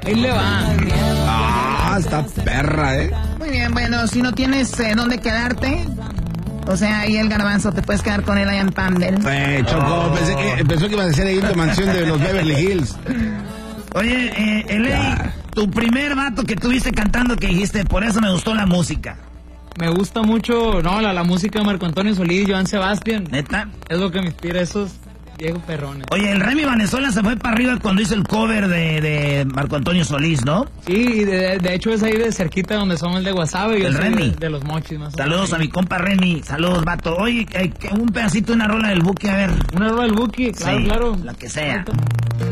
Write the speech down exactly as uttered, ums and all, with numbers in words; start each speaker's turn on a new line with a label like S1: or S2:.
S1: Ahí le va.
S2: Ah, está perra, ¿eh?
S3: Muy bien, bueno, si no tienes eh, dónde quedarte, o sea, ahí el Garbanzo, te puedes quedar con él allá en Pandel.
S2: Eh, Choco, oh. pensé, que, pensó que ibas a hacer ahí en tu mansión de los Beverly Hills.
S4: Oye, eh, L A, ah. tu primer vato que tuviste cantando que dijiste, por eso me gustó la música.
S1: Me gusta mucho, no, la, la música de Marco Antonio Solís, Joan Sebastián.
S4: ¿Neta?
S1: Es lo que me inspira esos viejos perrones.
S4: Oye, el Remy Valenzuela se fue para arriba cuando hizo el cover de, de Marco Antonio Solís, ¿no?
S1: Sí, y de, de hecho es ahí de cerquita donde son el de Guasave y
S4: el Remy.
S1: De, de los Mochis. Más
S4: Saludos a mi compa Remy, saludos, vato. Oye, eh, un pedacito, una rola del Buki, a ver.
S1: Una rola del Buki, claro,
S4: sí,
S1: claro.
S4: La que sea.
S1: Falta.